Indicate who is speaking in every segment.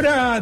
Speaker 1: Hora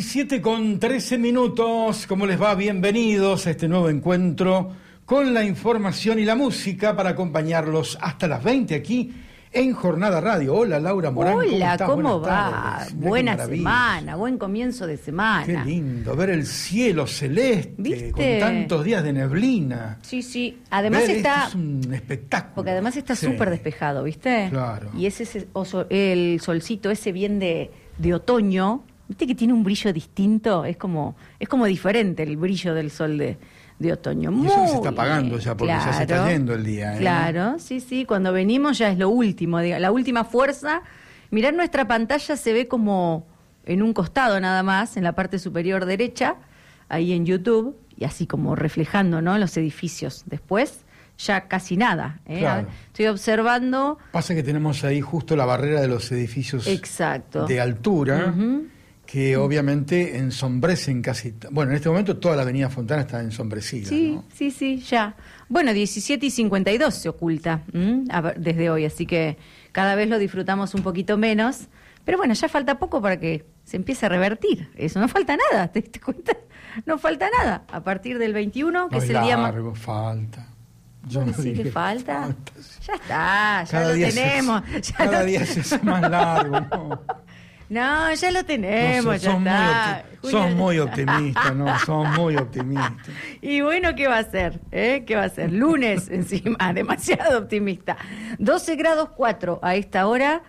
Speaker 1: 17:13. ¿Cómo les va? Bienvenidos a este nuevo encuentro con la información y la música para acompañarlos hasta las 20 aquí en Jornada Radio. Hola, Laura Morán.
Speaker 2: Hola, ¿cómo
Speaker 1: Buenas
Speaker 2: va?
Speaker 1: tardes.
Speaker 2: Buena semana, buen comienzo de semana.
Speaker 1: Qué lindo ver el cielo celeste.
Speaker 2: ¿Viste?
Speaker 1: Con tantos días de neblina.
Speaker 2: Sí. Además
Speaker 1: Ver
Speaker 2: está...
Speaker 1: esto es un espectáculo.
Speaker 2: Porque además está súper despejado, ¿viste?
Speaker 1: Claro.
Speaker 2: Y es el solcito ese bien de otoño, ¿viste? Que tiene un brillo distinto. Es como diferente el brillo del sol de otoño.
Speaker 1: Y eso que se está apagando ya, porque ya se está yendo el día.
Speaker 2: Claro, sí. Cuando venimos ya es lo último, la última fuerza. Mirá, nuestra pantalla se ve como en un costado nada más, en la parte superior derecha, ahí en YouTube, y así como reflejando, ¿no?, los edificios. Después ya casi nada.
Speaker 1: Claro.
Speaker 2: Estoy observando...
Speaker 1: Pasa que tenemos ahí justo la barrera de los edificios.
Speaker 2: Exacto.
Speaker 1: De altura. Que obviamente ensombrecen casi... Bueno, en este momento toda la avenida Fontana está ensombrecida,
Speaker 2: Sí,
Speaker 1: ¿no?
Speaker 2: sí, ya. Bueno, 17:52 se oculta desde hoy, así que cada vez lo disfrutamos un poquito menos. Pero bueno, ya falta poco para que se empiece a revertir. Eso, no falta nada, ¿te diste cuenta? No falta nada. A partir del 21, que
Speaker 1: No,
Speaker 2: es el día más...
Speaker 1: largo, falta.
Speaker 2: Yo no sé qué falta.
Speaker 1: Sí.
Speaker 2: Ya está, ya
Speaker 1: Cada
Speaker 2: lo
Speaker 1: día
Speaker 2: tenemos.
Speaker 1: Cada día se hace más largo, ¿no?
Speaker 2: No, ya lo tenemos, ya está.
Speaker 1: Son muy optimistas, ¿no? Son muy optimistas.
Speaker 2: Y bueno, ¿qué va a ser? ¿Qué va a ser? Lunes encima, demasiado optimista. 12 grados 4 a esta hora,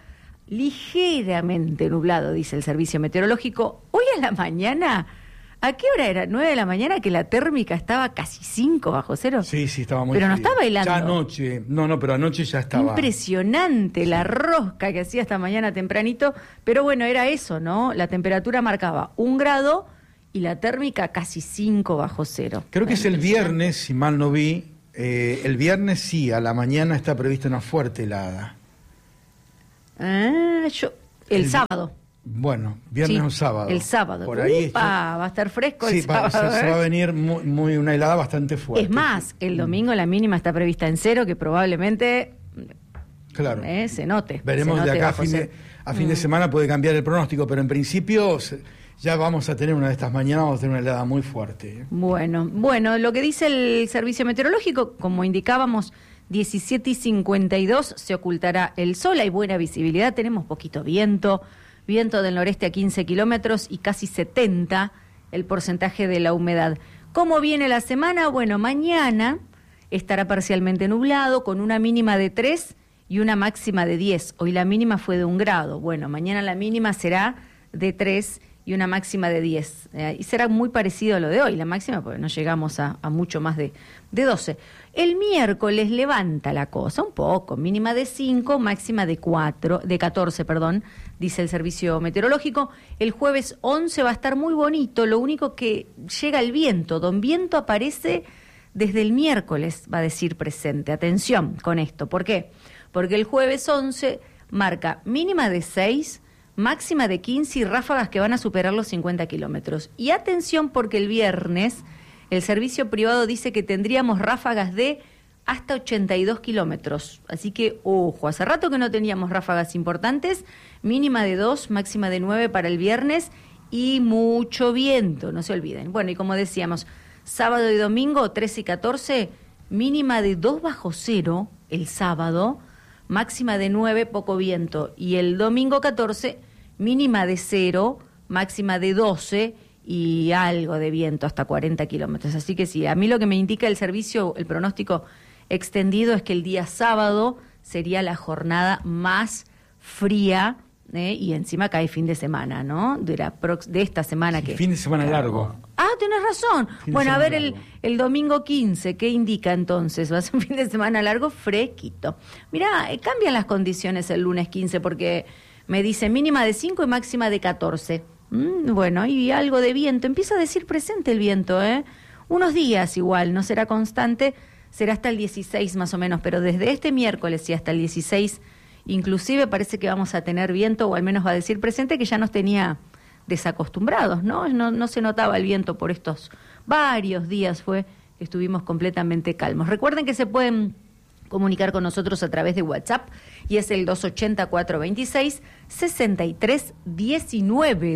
Speaker 2: ligeramente nublado, dice el servicio meteorológico. Hoy a la mañana, ¿a qué hora era? 9 de la mañana, que la térmica estaba casi 5 bajo cero.
Speaker 1: Sí, estaba muy
Speaker 2: Pero no
Speaker 1: frío.
Speaker 2: estaba helando.
Speaker 1: Ya anoche, no, pero anoche ya estaba.
Speaker 2: Impresionante la rosca que hacía esta mañana tempranito, pero bueno, era eso, ¿no? La temperatura marcaba 1 grado y la térmica casi 5 bajo cero.
Speaker 1: Creo que es el viernes, si mal no vi, el viernes sí, a la mañana está prevista una fuerte helada.
Speaker 2: El sábado.
Speaker 1: Bueno, viernes o sábado.
Speaker 2: El sábado.
Speaker 1: Por ahí
Speaker 2: va a estar fresco el
Speaker 1: sí,
Speaker 2: sábado.
Speaker 1: se va a venir muy una helada bastante fuerte.
Speaker 2: Es más, el domingo la mínima está prevista en 0, que probablemente
Speaker 1: claro.
Speaker 2: Se note.
Speaker 1: Veremos
Speaker 2: se note
Speaker 1: de acá a fin de semana puede cambiar el pronóstico, pero en principio ya vamos a tener una de estas mañanas, vamos a tener una helada muy fuerte.
Speaker 2: Bueno, lo que dice el servicio meteorológico, como indicábamos, 17:52 se ocultará el sol, hay buena visibilidad, tenemos poquito viento del noreste a 15 kilómetros y casi 70 el porcentaje de la humedad. ¿Cómo viene la semana? Bueno, mañana estará parcialmente nublado con una mínima de 3 y una máxima de 10. Hoy la mínima fue de 1 grado. Bueno, mañana la mínima será de 3 y una máxima de 10. Y será muy parecido a lo de hoy, la máxima, porque no llegamos a mucho más de 12. El miércoles levanta la cosa un poco, mínima de 5, máxima de 14, dice el servicio meteorológico. El jueves 11 va a estar muy bonito, lo único que llega el viento. Don Viento aparece desde el miércoles, va a decir presente. Atención con esto, ¿por qué? Porque el jueves 11 marca mínima de 6, máxima de 15 y ráfagas que van a superar los 50 kilómetros. Y atención porque el viernes el servicio privado dice que tendríamos ráfagas de hasta 82 kilómetros. Así que, ojo, hace rato que no teníamos ráfagas importantes, mínima de 2, máxima de 9 para el viernes y mucho viento, no se olviden. Bueno, y como decíamos, sábado y domingo, 13 y 14, mínima de 2 bajo cero el sábado, máxima de 9, poco viento. Y el domingo 14, mínima de 0, máxima de 12 y algo de viento, hasta 40 kilómetros. Así que sí, a mí lo que me indica el servicio, el pronóstico extendido, es que el día sábado sería la jornada más fría, y encima cae fin de semana, ¿no? De esta semana
Speaker 1: sí,
Speaker 2: que...
Speaker 1: fin de semana largo.
Speaker 2: Ah, tenés razón. Bueno, a ver, el domingo 15, ¿qué indica entonces? Va a ser un fin de semana largo, fresquito. Mirá, cambian las condiciones el lunes 15 porque me dice mínima de 5 y máxima de 14. Bueno, y algo de viento. Empieza a decir presente el viento, Unos días igual, no será constante, será hasta el 16 más o menos, pero desde este miércoles y hasta el 16 inclusive parece que vamos a tener viento, o al menos va a decir presente, que ya nos tenía desacostumbrados, ¿no? No se notaba el viento por estos varios días, fue que estuvimos completamente calmos. Recuerden que se pueden comunicar con nosotros a través de WhatsApp y es el 280-426-6319,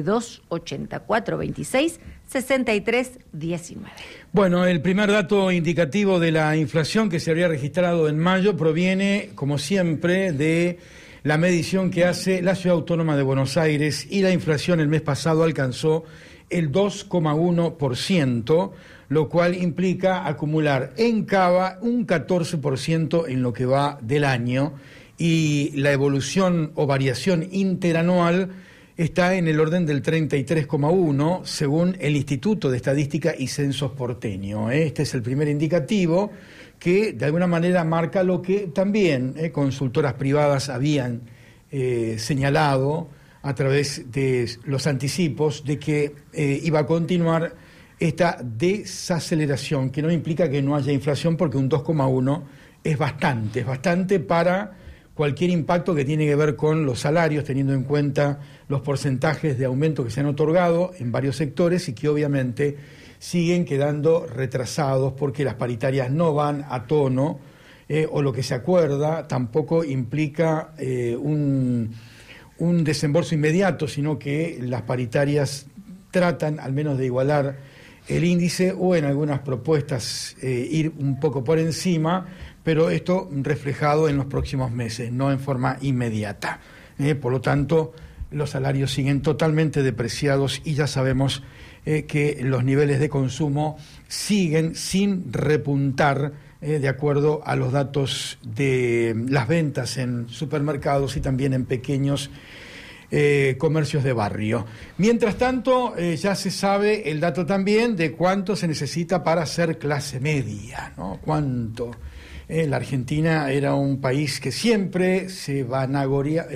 Speaker 2: 280-426-6319.
Speaker 1: Bueno, el primer dato indicativo de la inflación que se habría registrado en mayo proviene, como siempre, de la medición que hace la Ciudad Autónoma de Buenos Aires, y la inflación el mes pasado alcanzó el 2,1%, lo cual implica acumular en Cava un 14% en lo que va del año, y la evolución o variación interanual está en el orden del 33,1%, según el Instituto de Estadística y Censos porteño. Este es el primer indicativo que de alguna manera marca lo que también consultoras privadas habían señalado a través de los anticipos de que iba a continuar esta desaceleración, que no implica que no haya inflación, porque un 2,1 es bastante para cualquier impacto que tiene que ver con los salarios, teniendo en cuenta los porcentajes de aumento que se han otorgado en varios sectores y que obviamente siguen quedando retrasados porque las paritarias no van a tono, o lo que se acuerda tampoco implica un desembolso inmediato, sino que las paritarias tratan al menos de igualar el índice, o en algunas propuestas ir un poco por encima, pero esto reflejado en los próximos meses, no en forma inmediata. Por lo tanto, los salarios siguen totalmente depreciados y ya sabemos que los niveles de consumo siguen sin repuntar, de acuerdo a los datos de las ventas en supermercados y también en pequeños comercios de barrio. Mientras tanto, ya se sabe el dato también de cuánto se necesita para ser clase media, ¿no? Cuánto. La Argentina era un país que siempre se vanagloriaba.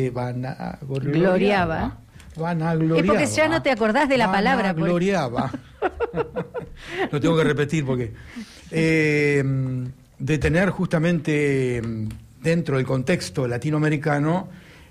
Speaker 2: Es porque ya no te acordás de la palabra.
Speaker 1: Vanagloriaba. Lo tengo que repetir porque de tener justamente dentro del contexto latinoamericano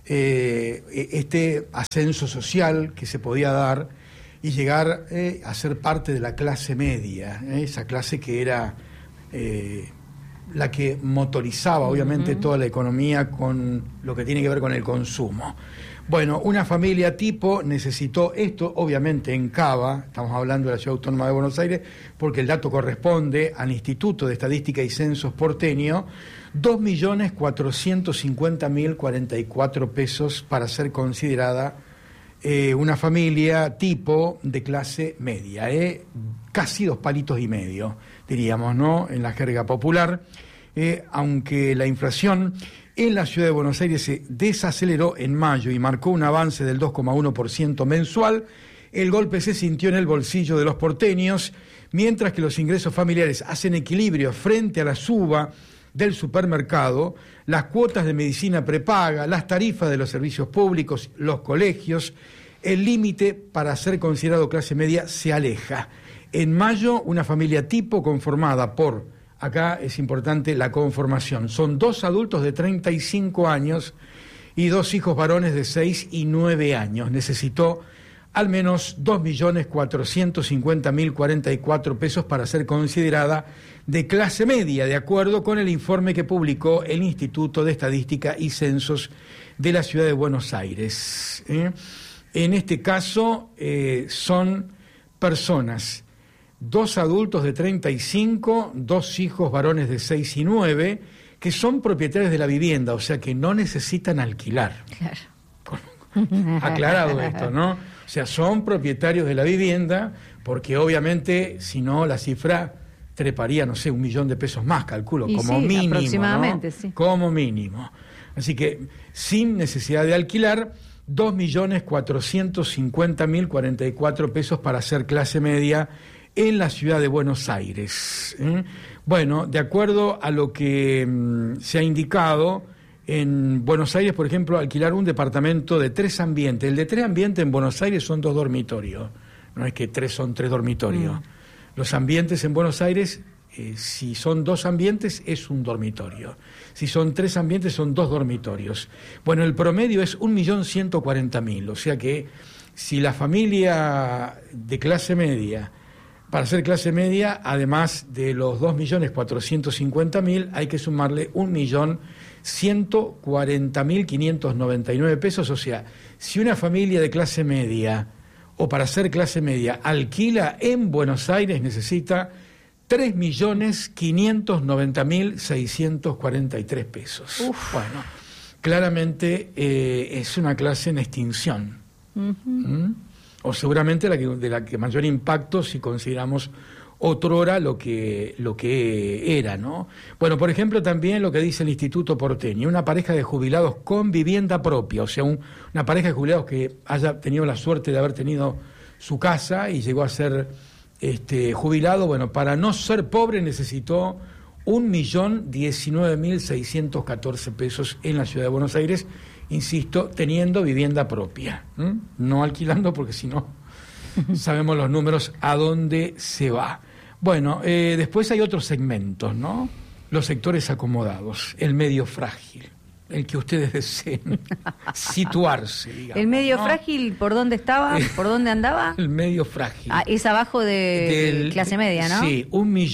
Speaker 1: este ascenso social que se podía dar y llegar a ser parte de la clase media, esa clase que era la que motorizaba obviamente toda la economía con lo que tiene que ver con el consumo. Bueno, una familia tipo necesitó esto, obviamente en Cava, estamos hablando de la Ciudad Autónoma de Buenos Aires, porque el dato corresponde al Instituto de Estadística y Censos porteño, 2.450.044 pesos para ser considerada una familia tipo de clase media, casi 2 palitos y medio, diríamos, ¿no?, en la jerga popular, aunque la inflación en la Ciudad de Buenos Aires se desaceleró en mayo y marcó un avance del 2,1% mensual. El golpe se sintió en el bolsillo de los porteños, mientras que los ingresos familiares hacen equilibrio frente a la suba del supermercado, las cuotas de medicina prepaga, las tarifas de los servicios públicos, los colegios. El límite para ser considerado clase media se aleja. En mayo, una familia tipo conformada por, acá es importante la conformación, son 2 adultos de 35 años y 2 hijos varones de 6 y 9 años. Necesitó al menos 2.450.044 pesos para ser considerada de clase media, de acuerdo con el informe que publicó el Instituto de Estadística y Censos de la Ciudad de Buenos Aires. En este caso son personas, 2 adultos de 35, 2 hijos varones de 6 y 9, que son propietarios de la vivienda, o sea que no necesitan alquilar.
Speaker 2: Claro.
Speaker 1: Aclarado esto, ¿no? O sea, son propietarios de la vivienda, porque obviamente, si no, la cifra treparía, no sé, 1 millón de pesos más, calculo,
Speaker 2: y
Speaker 1: como
Speaker 2: sí,
Speaker 1: mínimo,
Speaker 2: aproximadamente,
Speaker 1: ¿no?
Speaker 2: sí.
Speaker 1: Como mínimo. Así que, sin necesidad de alquilar, 2.450.044 pesos para ser clase media en la Ciudad de Buenos Aires. Bueno, de acuerdo a lo que se ha indicado, en Buenos Aires, por ejemplo, alquilar un departamento de 3 ambientes. El de 3 ambientes en Buenos Aires son 2 dormitorios. No es que 3 son 3 dormitorios. Los ambientes en Buenos Aires, si son 2 ambientes, es un dormitorio. Si son 3 ambientes, son 2 dormitorios. Bueno, el promedio es 1.140.000. O sea que si la familia de clase media Para ser clase media, además de los 2.450.000, hay que sumarle 1.140.599 pesos. O sea, si una familia de clase media, o para ser clase media, alquila en Buenos Aires, necesita 3.590.643 pesos.
Speaker 2: Uf.
Speaker 1: Bueno, claramente es una clase en extinción. O seguramente de la que mayor impacto si consideramos otrora lo que era, ¿no? Bueno, por ejemplo, también lo que dice el Instituto Porteño, una pareja de jubilados con vivienda propia, o sea, una pareja de jubilados que haya tenido la suerte de haber tenido su casa y llegó a ser jubilado, bueno, para no ser pobre necesitó 1.019.614 pesos en la ciudad de Buenos Aires, insisto, teniendo vivienda propia, no alquilando, porque si no sabemos los números a dónde se va. Bueno, después hay otros segmentos, ¿no? Los sectores acomodados, el medio frágil, el que ustedes deseen situarse, digamos.
Speaker 2: ¿El medio
Speaker 1: ¿no?
Speaker 2: Frágil por dónde estaba? ¿Por dónde andaba?
Speaker 1: El medio frágil.
Speaker 2: Ah, es abajo de clase media, ¿no?
Speaker 1: Sí,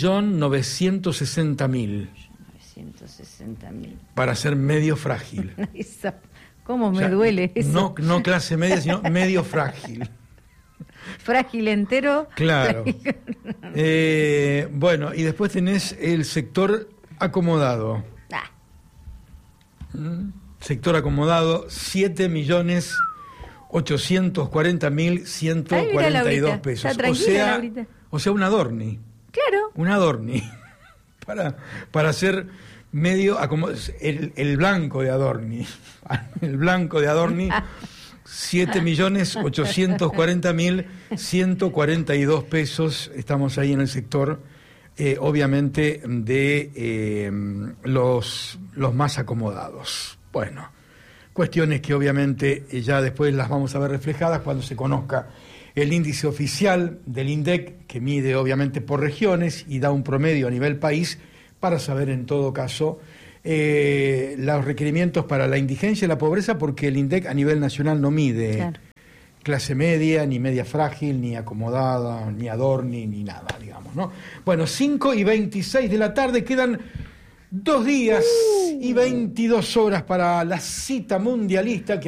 Speaker 1: 1.960.000.
Speaker 2: 960.000.
Speaker 1: Para ser medio frágil.
Speaker 2: ¿Cómo me
Speaker 1: O sea,
Speaker 2: duele eso?
Speaker 1: No clase media, sino medio frágil.
Speaker 2: Frágil entero.
Speaker 1: Claro. Bueno, y después tenés el sector acomodado. Sector acomodado, 7.840.142 pesos. O sea, un Adorni.
Speaker 2: Claro.
Speaker 1: Un Adorni. Para hacer medio el blanco de Adorni. El blanco de Adorni. 7.840.142 pesos. Estamos ahí en el sector, obviamente, de los más acomodados. Bueno, cuestiones que obviamente ya después las vamos a ver reflejadas cuando se conozca el índice oficial del INDEC, que mide obviamente por regiones y da un promedio a nivel país, para saber en todo caso los requerimientos para la indigencia y la pobreza, porque el INDEC a nivel nacional no mide clase media, ni media frágil, ni acomodada, ni Adorni, ni nada, digamos, ¿no? Bueno, 5:26 de la tarde, quedan 2 días y 22 horas para la cita mundialista que